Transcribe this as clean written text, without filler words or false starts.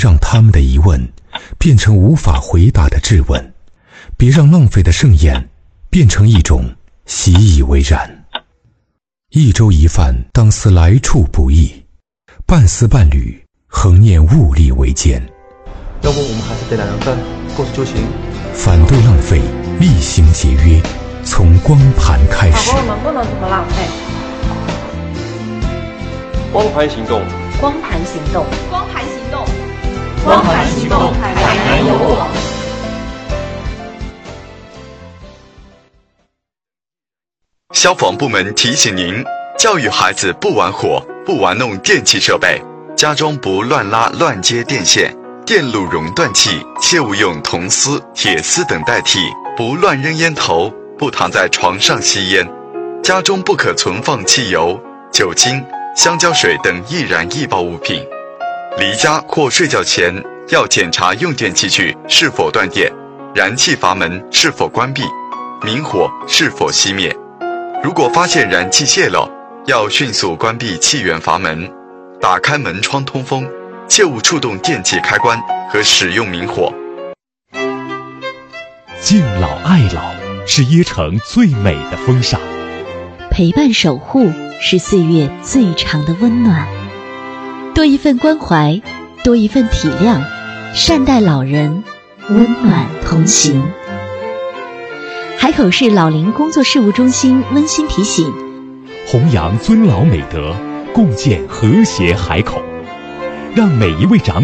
让他们的疑问变成无法回答的质问，别让浪费的盛宴变成一种习以为然。一粥一饭，当思来处不易，半丝半缕，恒念物力维艰。 要不我们还是点2人份，过去就行。 反对浪费，厉行节约，从光盘开始。 宝宝们不能这么浪费。 光盘行动， 光盘行动， 光盘行动， 光盘行动，海南有我。 消防部门提醒您：教育孩子不玩火，不玩弄电器设备，家中不乱拉乱接电线，电路熔断器切勿用铜丝、铁丝等代替，不乱扔烟头，不躺在床上吸烟，家中不可存放汽油、酒精、香蕉水等易燃易爆物品。离家或睡觉前要检查用电器具是否断电，燃气阀门是否关闭，明火是否熄灭。如果发现燃气泄漏，要迅速关闭气源阀门，打开门窗通风，切勿触动电器开关和使用明火。 敬老爱老是椰城最美的风尚， 陪伴守护是岁月最长的温暖。多一份关怀，多一份体谅，善待老人，温暖同行。海口市老龄工作事务中心温馨提醒： 弘扬尊老美德，共建和谐海口，让每一位长